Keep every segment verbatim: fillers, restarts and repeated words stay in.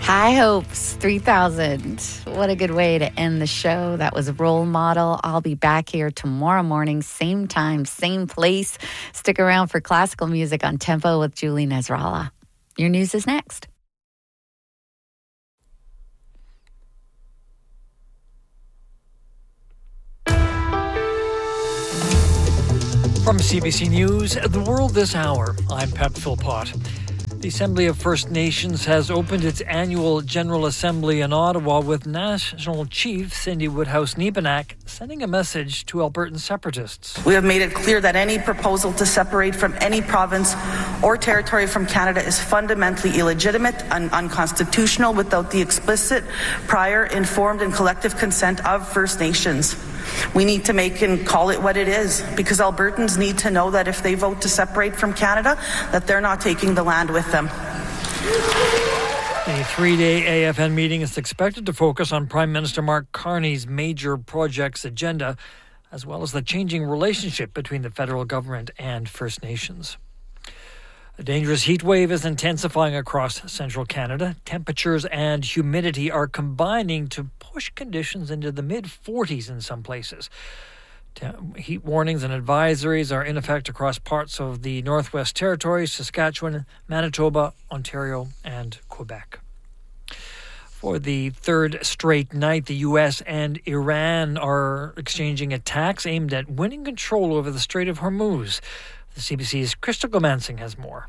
High Hopes three thousand. What a good way to end the show. That was Role Model. I'll be back here tomorrow morning, same time, same place. Stick around for classical music on Tempo with Julie Nasrallah. Your news is next. From C B C News, The World This Hour, I'm Pep Philpott. The Assembly of First Nations has opened its annual General Assembly in Ottawa with National Chief Cindy Woodhouse-Nebenak sending a message to Albertan separatists. We have made it clear that any proposal to separate from any province or territory from Canada is fundamentally illegitimate and unconstitutional without the explicit, prior, informed and collective consent of First Nations. We need to make and call it what it is, because Albertans need to know that if they vote to separate from Canada, that they're not taking the land with them. The three-day A F N meeting is expected to focus on Prime Minister Mark Carney's major projects agenda, as well as the changing relationship between the federal government and First Nations. A dangerous heat wave is intensifying across central Canada. Temperatures and humidity are combining to push conditions into the mid-forties in some places. Heat warnings and advisories are in effect across parts of the Northwest Territories, Saskatchewan, Manitoba, Ontario, and Quebec. For the third straight night, the U S and Iran are exchanging attacks aimed at winning control over the Strait of Hormuz. The C B C's Crystal Gomansing has more.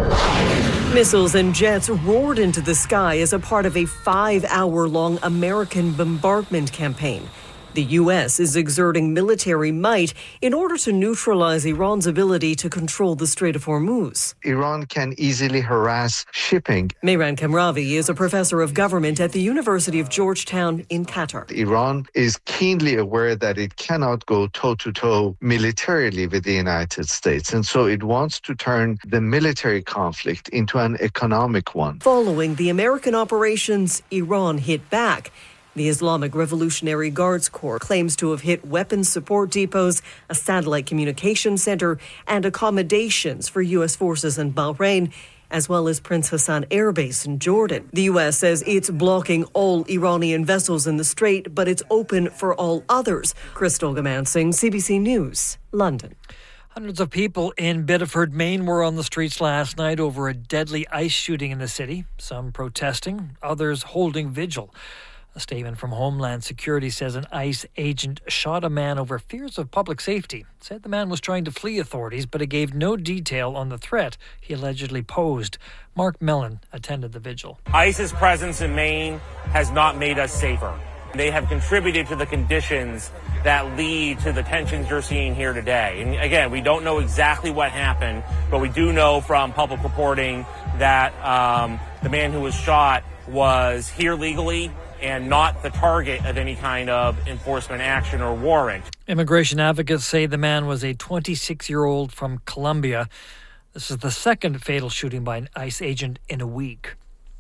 Missiles and jets roared into the sky as a part of a five-hour-long American bombardment campaign. The U S is exerting military might in order to neutralize Iran's ability to control the Strait of Hormuz. Iran can easily harass shipping. Mehran Kamravi is a professor of government at the University of Georgetown in Qatar. Iran is keenly aware that it cannot go toe-to-toe militarily with the United States, and so it wants to turn the military conflict into an economic one. Following the American operations, Iran hit back. The Islamic Revolutionary Guards Corps claims to have hit weapons support depots, a satellite communication center, and accommodations for U S forces in Bahrain, as well as Prince Hassan Air Base in Jordan. The U S says it's blocking all Iranian vessels in the strait, but it's open for all others. Crystal Gomansing, C B C News, London. Hundreds of people in Biddeford, Maine were on the streets last night over a deadly ICE shooting in the city, some protesting, others holding vigil. A statement from Homeland Security says an ICE agent shot a man over fears of public safety. It said the man was trying to flee authorities, but it gave no detail on the threat he allegedly posed. Mark Mellon attended the vigil. ICE's presence in Maine has not made us safer. They have contributed to the conditions that lead to the tensions you're seeing here today. And again, we don't know exactly what happened, but we do know from public reporting that um, the man who was shot was here legally and not the target of any kind of enforcement action or warrant. Immigration advocates say the man was a twenty-six-year-old from Colombia. This is the second fatal shooting by an ICE agent in a week.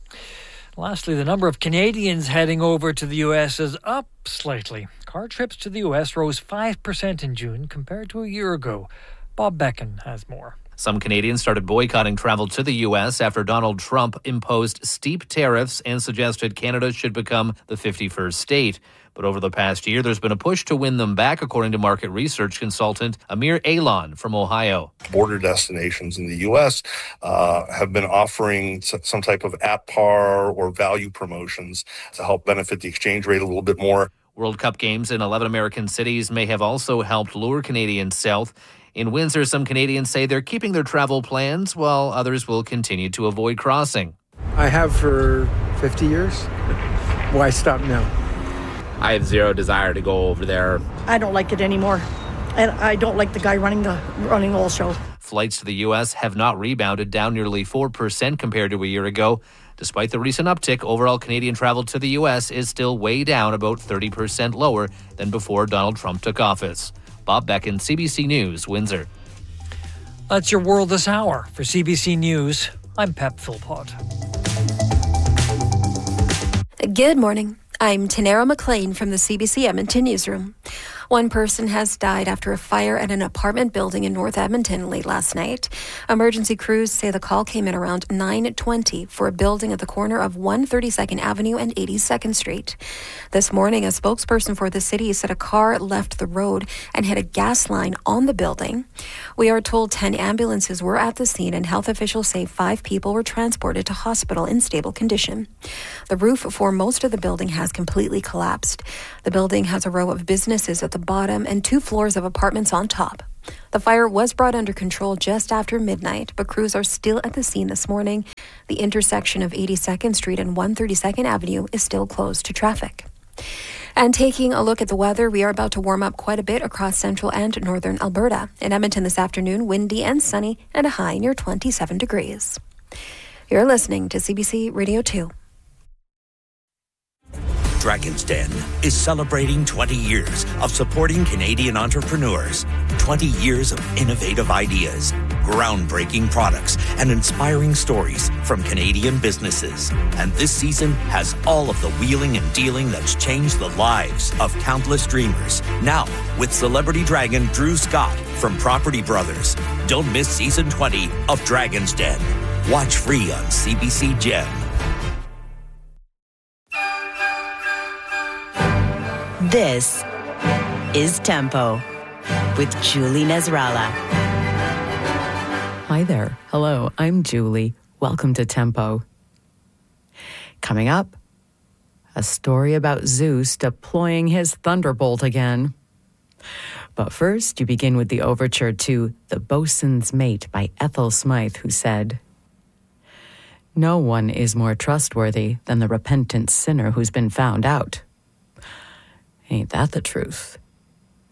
Lastly, the number of Canadians heading over to the U S is up slightly. Car trips to the U S rose five percent in June compared to a year ago. Bob Beckin has more. Some Canadians started boycotting travel to the U S after Donald Trump imposed steep tariffs and suggested Canada should become the fifty-first state. But over the past year, there's been a push to win them back, according to market research consultant Amir Alon from Ohio. Border destinations in the U S uh, have been offering some type of at-par or value promotions to help benefit the exchange rate a little bit more. World Cup games in eleven American cities may have also helped lure Canadians south. In Windsor, some Canadians say they're keeping their travel plans, while others will continue to avoid crossing. I have for fifty years. Why stop now? I have zero desire to go over there. I don't like it anymore. And I don't like the guy running the running all show. Flights to the U S have not rebounded, down nearly four percent compared to a year ago. Despite the recent uptick, overall Canadian travel to the U S is still way down, about thirty percent lower than before Donald Trump took office. Bob Beckin, C B C News, Windsor. That's your World This Hour. For C B C News, I'm Pep Philpott. Good morning. I'm Tanera McLean from the C B C Edmonton Newsroom. One person has died after a fire at an apartment building in North Edmonton late last night. Emergency crews say the call came in around nine twenty for a building at the corner of one thirty-second Avenue and eighty-second Street. This morning, a spokesperson for the city said a car left the road and hit a gas line on the building. We are told ten ambulances were at the scene, and health officials say five people were transported to hospital in stable condition. The roof for most of the building has completely collapsed. The building has a row of businesses at the bottom and two floors of apartments on top. The fire was brought under control just after midnight, but crews are still at the scene this morning. The intersection of eighty-second Street and one thirty-second Avenue is still closed to traffic. And taking a look at the weather, we are about to warm up quite a bit across central and northern Alberta. In Edmonton this afternoon, windy and sunny and a high near twenty-seven degrees. You're listening to C B C Radio two. Dragon's Den is celebrating twenty years of supporting Canadian entrepreneurs. twenty years of innovative ideas, groundbreaking products, and inspiring stories from Canadian businesses. And this season has all of the wheeling and dealing that's changed the lives of countless dreamers. Now, with celebrity dragon Drew Scott from Property Brothers. Don't miss season twenty of Dragon's Den. Watch free on C B C Gem. This is Tempo with Julie Nasrallah. Hi there. Hello, I'm Julie. Welcome to Tempo. Coming up, a story about Zeus deploying his thunderbolt again. But first, you begin with the overture to The Bosun's Mate by Ethel Smythe, who said, "No one is more trustworthy than the repentant sinner who's been found out. Ain't that the truth?"